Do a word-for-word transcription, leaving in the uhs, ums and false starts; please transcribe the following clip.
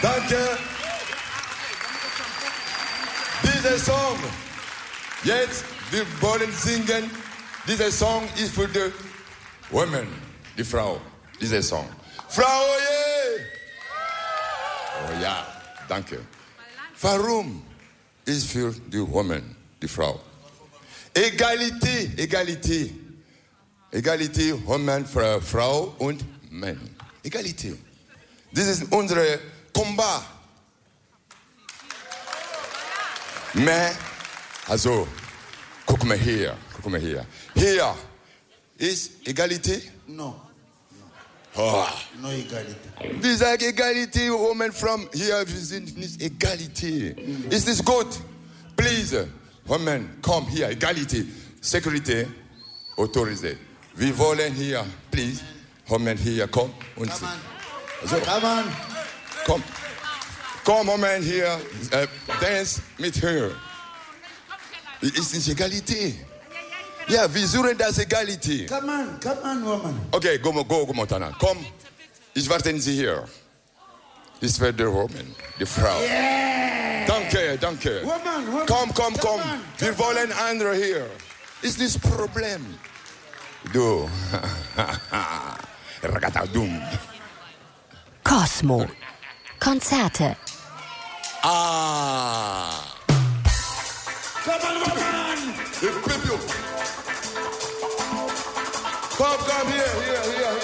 Danke. Dieser Song, jetzt, wir wollen singen. Dieser Song ist für die Women, die Frau. Dieser Song. Frau, yeah. Oh ja, danke. Warum ist für die Women, die Frau? Egalität, Egalität. Egalität, Women, Frau und Mann. Egalität. Das ist unser Combat. Mais, also, guck mal hier, guck mal hier. Hier ist Egalität? No. Oh. No Egalität. Wir sagen Egalität, Women from hier, wir sind nicht Egalität. Mm. Ist das gut? Please, Women, komm hier, Egalität. Security, autorisé. Wir wollen hier, please, Women hier, komm. Und Come on. So. Come on. Komm. Komm, Moment hier, äh, dance mit her. Ist nicht Egalität. Ja, wir suchen das Egalität. Come on, come on, woman. Okay, go, go, go, Montana. Komm, ich warte Sie hier. Das wird die Woman, die Frau. Yeah. Danke, danke. Woman, woman. Komm, komm, komm. On, wir wollen andere hier. Ist das Problem? Du. Ragatadum. Cosmo. Konzerte. Ah. Come on, woman. Komm, komm, hier, hier, hier,